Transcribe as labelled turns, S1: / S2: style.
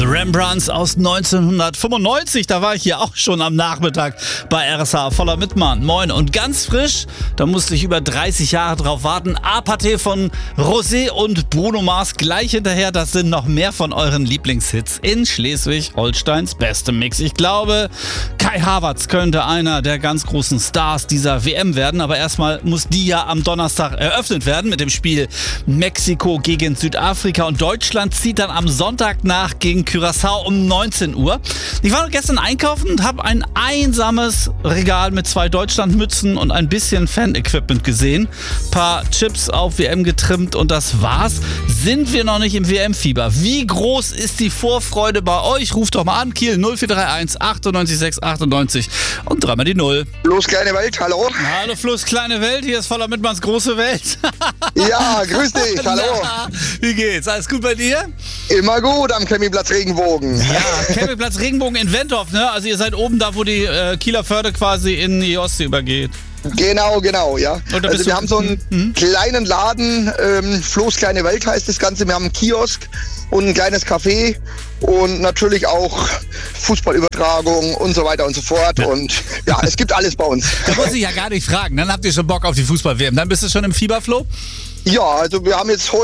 S1: The Rembrandts aus 1995, da war ich hier auch schon am Nachmittag bei RSH voller Mitmann. Moin und ganz frisch, da musste ich über 30 Jahre drauf warten. Aparté von Rosé und Bruno Mars gleich hinterher. Das sind noch mehr von euren Lieblingshits in Schleswig-Holsteins bestem Mix. Ich glaube, Kai Havertz könnte einer der ganz großen Stars dieser WM werden. Aber erstmal muss die ja am Donnerstag eröffnet werden mit dem Spiel Mexiko gegen Südafrika. Und Deutschland zieht dann am Sonntag nach gegen Curaçao um 19 Uhr. Ich war gestern einkaufen und habe ein einsames Regal mit 2 Deutschlandmützen und ein bisschen Fan-Equipment gesehen. Paar Chips auf WM getrimmt und das war's. Sind wir noch nicht im WM-Fieber? Wie groß ist die Vorfreude bei euch? Ruft doch mal an, Kiel 0431 98 6 98 und dreimal die 0.
S2: Fluss Kleine Welt, hallo.
S1: Hallo Fluss Kleine Welt, hier ist voller Mitmanns große Welt.
S2: Ja, grüß dich, hallo.
S1: Na, wie geht's? Alles gut bei dir?
S2: Immer gut am Campingplatz Regenbogen.
S1: Ja, Campingplatz Regenbogen in Wentorf, ne? Also ihr seid oben da, wo die Kieler Förde quasi in die Ostsee übergeht.
S2: Genau, ja. Also wir haben so einen kleinen Laden, Flo's Kleine Welt heißt das Ganze. Wir haben einen Kiosk und ein kleines Café und natürlich auch Fußballübertragung und so weiter und so fort. Ja. Und ja, es gibt alles bei uns.
S1: Da muss ich ja gar nicht fragen. Dann habt ihr schon Bock auf die Fußball-WM. Dann bist du schon im Fieberflow?
S2: Ja, also wir haben jetzt heute